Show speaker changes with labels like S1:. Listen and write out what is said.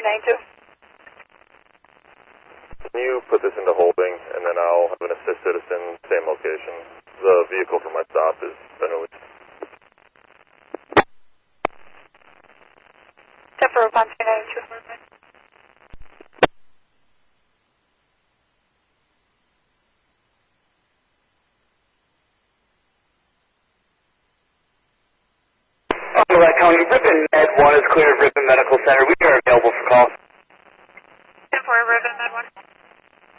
S1: 292.
S2: Can you put this into holding, and then I'll have an assist citizen, same location. The vehicle for my stop is Benelli.
S1: Temper 292.
S3: County, Ripon Med 1 is cleared, Ripon Medical Center. We